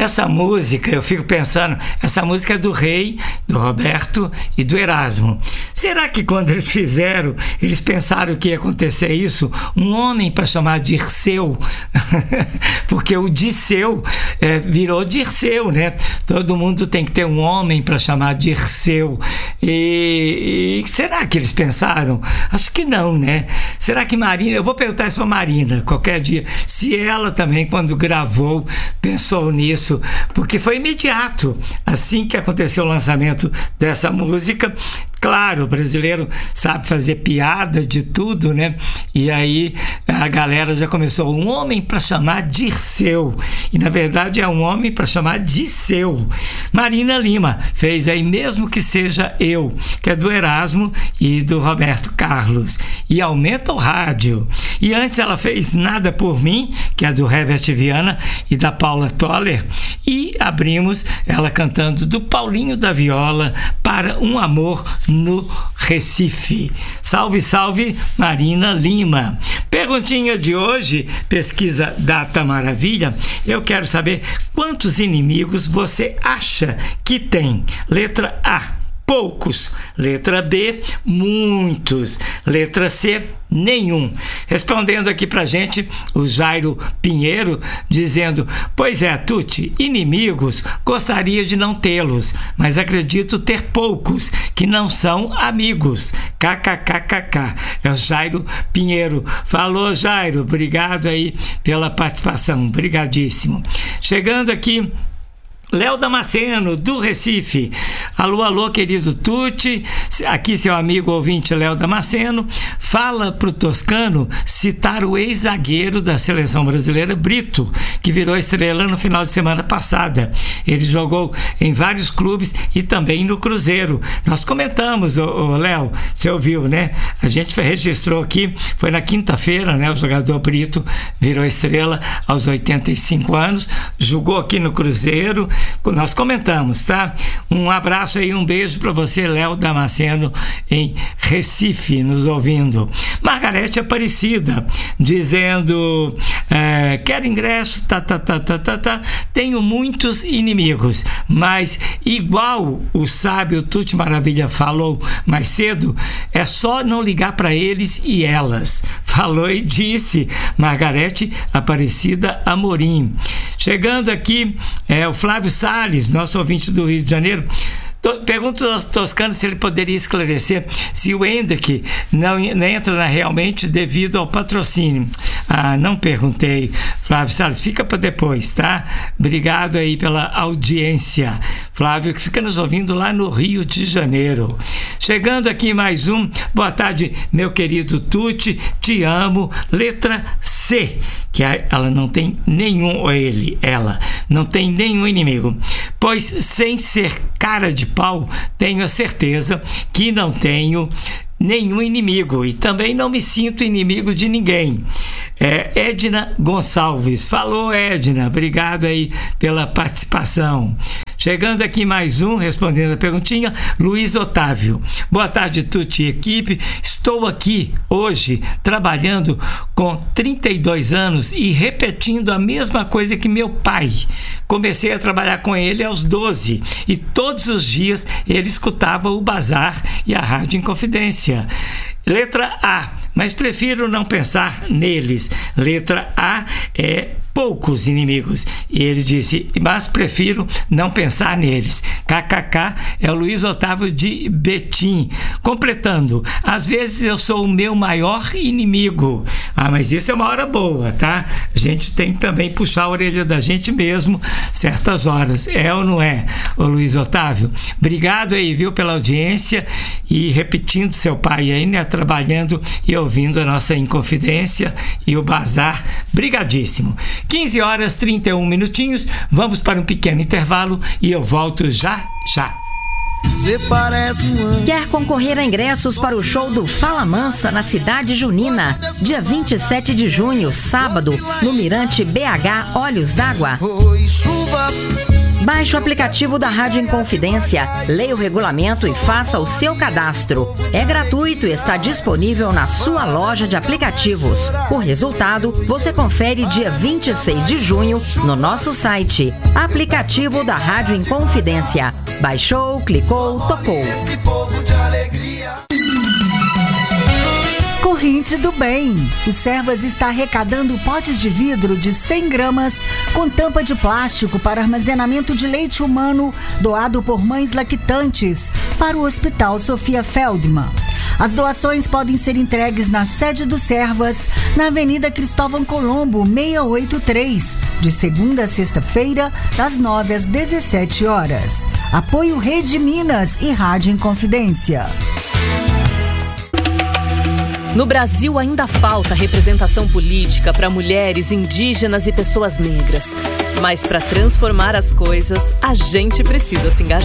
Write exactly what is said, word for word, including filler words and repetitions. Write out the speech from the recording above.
Essa música, eu fico pensando, essa música é do Rei, do Roberto e do Erasmo. Será que quando eles fizeram, eles pensaram que ia acontecer isso? Um homem para chamar Dirceu, porque o Dirceu é, virou Dirceu, né? Todo mundo tem que ter um homem para chamar Dirceu. E, e será que eles pensaram? Acho que não, né? Será que Marina, eu vou perguntar isso para Marina qualquer dia, se ela também, quando gravou, pensou nisso, porque foi imediato, assim que aconteceu o lançamento dessa música. Claro, o brasileiro sabe fazer piada de tudo, né? E aí a galera já começou, um homem para chamar Dirceu. E na verdade é um homem para chamar Disseu. Marina Lima fez aí Mesmo Que Seja Eu, que é do Erasmo e do Roberto Carlos. E Aumenta o Rádio. E antes ela fez Nada Por Mim, que é do Herbert Viana e da Paula Toller. E abrimos ela cantando do Paulinho da Viola, Para um Amor no Recife. Salve, salve, Marina Lima. Perguntinha de hoje, pesquisa Data Maravilha. Eu quero saber quantos inimigos você acha que tem. Letra A, poucos. Letra B, muitos. Letra C, nenhum. Respondendo aqui pra gente o Jairo Pinheiro, dizendo: pois é, Tuti, inimigos gostaria de não tê-los, mas acredito ter poucos que não são amigos. Kkkk. É o Jairo Pinheiro. Falou, Jairo, obrigado aí pela participação, obrigadíssimo. Chegando aqui, Léo Damasceno, do Recife. Alô, alô, querido Tuti. Aqui seu amigo ouvinte Léo Damasceno. Fala pro Toscano citar o ex-zagueiro da seleção brasileira, Brito, que virou estrela no final de semana passada. Ele jogou em vários clubes e também no Cruzeiro. Nós comentamos, ô, ô, Léo, você ouviu, né? A gente registrou aqui, foi na quinta-feira, né? O jogador Brito virou estrela aos oitenta e cinco anos, jogou aqui no Cruzeiro. Nós comentamos, tá? Um abraço aí, um beijo para você, Léo Damasceno, em Recife, nos ouvindo. Margarete Aparecida, dizendo: é, quero ingresso, tá, tá, tá, tá, tá, tá. Tenho muitos inimigos, mas igual o sábio Tuti Maravilha falou mais cedo, é só não ligar para eles e elas. Falou e disse Margarete Aparecida Amorim. Chegando aqui, é o Flávio Salles, nosso ouvinte do Rio de Janeiro. Pergunto ao Toscano se ele poderia esclarecer se o Hendrick não, não entra na realmente devido ao patrocínio. Ah, não perguntei, Flávio Salles, fica para depois, tá? Obrigado aí pela audiência. Flávio, que fica nos ouvindo lá no Rio de Janeiro. Chegando aqui mais um, boa tarde, meu querido Tuti, te amo. Letra C, que ela não tem nenhum, ou ele, ela, não tem nenhum inimigo, pois sem ser cara de pau, tenho a certeza que não tenho nenhum inimigo e também não me sinto inimigo de ninguém. É, Edna Gonçalves. Falou, Edna, obrigado aí pela participação. Chegando aqui mais um, respondendo a perguntinha, Luiz Otávio. Boa tarde, Tuti, equipe. Estou aqui hoje trabalhando com trinta e dois anos e repetindo a mesma coisa que meu pai. Comecei a trabalhar com ele aos doze e todos os dias ele escutava o Bazar e a Rádio Inconfidência. Letra A, mas prefiro não pensar neles. Letra A é poucos inimigos. E ele disse, mas prefiro não pensar neles. Kkk é o Luiz Otávio de Betim. Completando, às vezes eu sou o meu maior inimigo. Ah, mas isso é uma hora boa, tá? A gente tem que também puxar a orelha da gente mesmo certas horas. É ou não é, ô Luiz Otávio? Obrigado aí, viu, pela audiência e repetindo seu pai aí, né? Trabalhando e ouvindo a nossa Inconfidência e o Bazar. Brigadíssimo. quinze horas e trinta e um minutinhos. Vamos para um pequeno intervalo e eu volto já, já. Quer concorrer a ingressos para o show do Fala Mansa na Cidade Junina, dia vinte e sete de junho, sábado, no Mirante B H Olhos d'Água? Oi, chuva. Baixe o aplicativo da Rádio Inconfidência, leia o regulamento e faça o seu cadastro. É gratuito e está disponível na sua loja de aplicativos. O resultado você confere dia vinte e seis de junho no nosso site. Aplicativo da Rádio Inconfidência. Baixou, clicou, tocou. Corrente do Bem. O Servas está arrecadando potes de vidro de cem gramas com tampa de plástico para armazenamento de leite humano doado por mães lactantes para o Hospital Sofia Feldman. As doações podem ser entregues na sede do Servas, na Avenida Cristóvão Colombo, seiscentos e oitenta e três, de segunda a sexta-feira, das nove às dezessete horas. Apoio Rede Minas e Rádio Inconfidência. No Brasil ainda falta representação política para mulheres, indígenas e pessoas negras. Mas para transformar as coisas, a gente precisa se engajar.